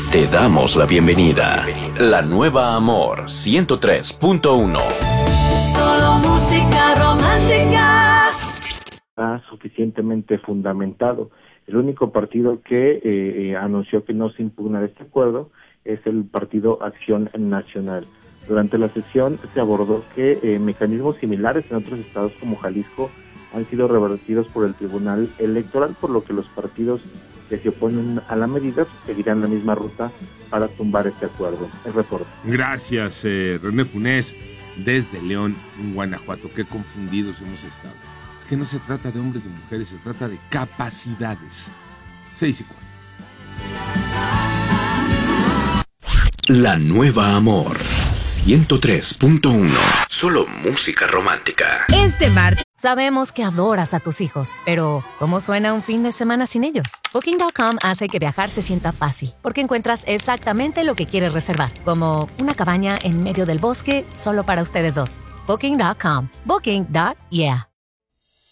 Te damos la bienvenida. La nueva Amor 103.1. Solo música romántica. Está suficientemente fundamentado. El único partido que anunció que no se impugnará este acuerdo es el Partido Acción Nacional. Durante la sesión se abordó que mecanismos similares en otros estados como Jalisco han sido revertidos por el Tribunal Electoral, por lo que los partidos que se oponen a la medida seguirán la misma ruta para tumbar este acuerdo. El reporte. Gracias, René Funés, desde León, en Guanajuato. Qué confundidos hemos estado. Es que no se trata de hombres y mujeres, se trata de capacidades. 6:04. La nueva Amor 103.1. Solo música romántica. Este martes. Sabemos que adoras a tus hijos, pero ¿cómo suena un fin de semana sin ellos? Booking.com hace que viajar se sienta fácil, porque encuentras exactamente lo que quieres reservar, como una cabaña en medio del bosque solo para ustedes dos. Booking.com. Booking.yeah.